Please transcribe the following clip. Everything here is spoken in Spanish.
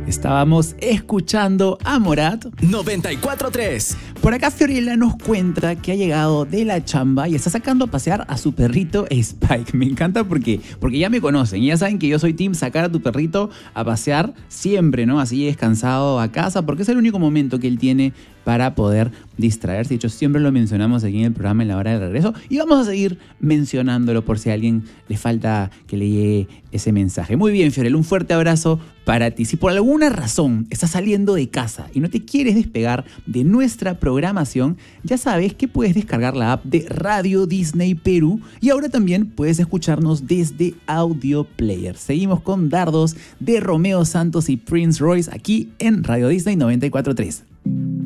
Estábamos escuchando a Morat 94.3. Por acá Fiorella nos cuenta que ha llegado de la chamba y está sacando a pasear a su perrito Spike. Me encanta porque ya me conocen y ya saben que yo soy team sacar a tu perrito a pasear siempre, ¿no? Así descansado a casa, porque es el único momento que él tiene para poder distraerse. De hecho, siempre lo mencionamos aquí en el programa en la hora de regreso y vamos a seguir mencionándolo por si a alguien le falta que le llegue ese mensaje. Muy bien, Fiorella, un fuerte abrazo para ti. Si por alguna razón estás saliendo de casa y no te quieres despegar de nuestra programación, ya sabes que puedes descargar la app de Radio Disney Perú y ahora también puedes escucharnos desde Audio Player. Seguimos con Dardos de Romeo Santos y Prince Royce aquí en Radio Disney 94.3.